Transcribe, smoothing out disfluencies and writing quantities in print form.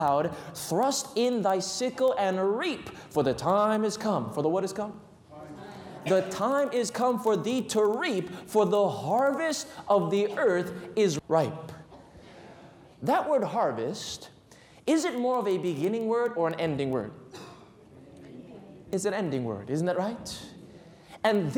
thrust in thy sickle and reap, for the time is come. For the what is come? The time is come for thee to reap, for the harvest of the earth is ripe. That word harvest, is it more of a beginning word or an ending word? It's an ending word, isn't that right? And